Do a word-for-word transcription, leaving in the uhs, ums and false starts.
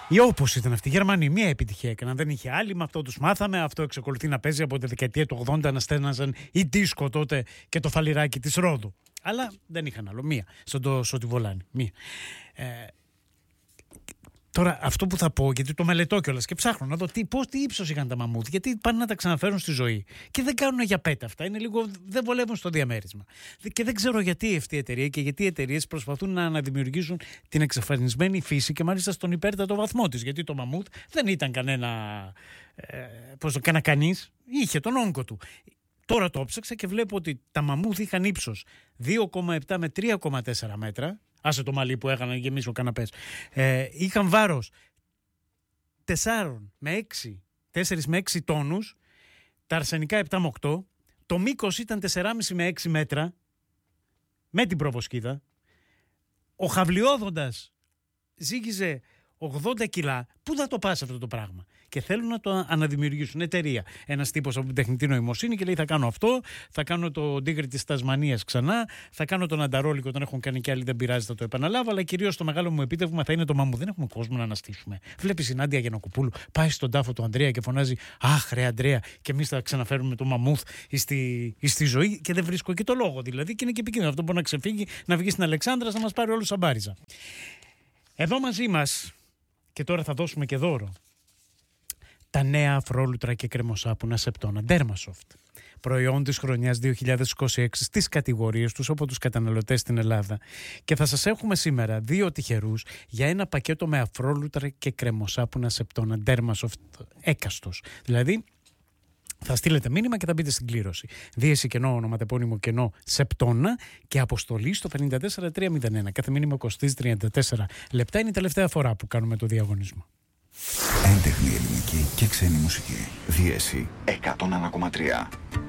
Ή όπως ήταν αυτή η Γερμανία, μία επιτυχία έκαναν, δεν είχε άλλη, με αυτό τους μάθαμε, αυτό εξακολουθεί να παίζει από τη δεκαετία του ογδόντα, να στέναζαν η δίσκο τότε και το φαλιράκι της Ρόδου. Αλλά δεν είχαν άλλο, μία, στον το Σωτιβολάνη, μία. Ε, Τώρα αυτό που θα πω, γιατί το μελετώ κιόλας και ψάχνω να δω τι, πώς, τι ύψος είχαν τα μαμούθ, γιατί πάνε να τα ξαναφέρουν στη ζωή και δεν κάνουν για πέτα αυτά, είναι λίγο, δεν βολεύουν στο διαμέρισμα. Και δεν ξέρω γιατί αυτή η εταιρεία και γιατί οι εταιρείες προσπαθούν να αναδημιουργήσουν την εξαφανισμένη φύση και μάλιστα στον υπέρτατο βαθμό της, γιατί το μαμούθ δεν ήταν κανένα, ε, πώς το κάνα κανείς, είχε τον όγκο του. Τώρα το ψάξα και βλέπω ότι τα μαμούθ είχαν ύψος δύο κόμμα επτά με τρία κόμμα τέσσερα μέτρα. Άσε το μαλλί που έκανα γεμίσω καναπές. Ε, είχαν βάρος τέσσερα με έξι, τέσσερα με έξι τόνους, τα αρσενικά επτά με οκτώ, το μήκος ήταν τέσσερα κόμμα πέντε με έξι μέτρα, με την προβοσκίδα, ο χαυλιόδοντας ζύγιζε ογδόντα κιλά. Πού θα το πας αυτό το πράγμα? Και θέλουν να το αναδημιουργήσουν. Εταιρεία. Ένας τύπος από την τεχνητή νοημοσύνη και λέει: θα κάνω αυτό, θα κάνω το ντίγρι της Τασμανίας ξανά, θα κάνω τον ανταρόλικο, τον έχουν κάνει κι άλλοι, δεν πειράζει, θα το επαναλάβω. Αλλά κυρίως το μεγάλο μου επίτευγμα θα είναι το μαμού. Δεν έχουμε κόσμο να αναστήσουμε. Βλέπεις η Νάντια Γιαννακοπούλου πάει στον τάφο του Ανδρέα και φωνάζει: αχ, ρε Ανδρέα, και εμείς θα ξαναφέρουμε το μαμούθ στη, στη ζωή. Και δεν βρίσκω και το λόγο δηλαδή. Και είναι και επικίνδυνο αυτό, μπορεί να ξεφύγει, να βγει στην Αλεξάνδρα, να μας πάρει όλους σαν μπάριζα. Εδώ μαζί μας. Και τώρα θα δώσουμε και δώρο. Τα νέα αφρόλουτρα και κρεμοσάπουνα Σεπτόνα Dermasoft. Προϊόν της χρονιάς δύο χιλιάδες είκοσι έξι στις κατηγορίες τους από τους καταναλωτές στην Ελλάδα. Και θα σας έχουμε σήμερα δύο τυχερούς για ένα πακέτο με αφρόλουτρα και κρεμοσάπουνα Σεπτόνα Dermasoft έκαστος. Δηλαδή θα στείλετε μήνυμα και θα μπείτε στην κλήρωση. Δίεση κενό, ονοματεπώνυμο κενό Σεπτόνα και αποστολή στο πέντε τέσσερα τρία μηδέν ένα. Κάθε μήνυμα κοστίζει τριάντα τέσσερα λεπτά. Είναι η τελευταία φορά που κάνουμε το διαγωνισμό. Έντεχνη ελληνική και ξένη μουσική. Δίεση εκατόν ένα κόμμα τρία.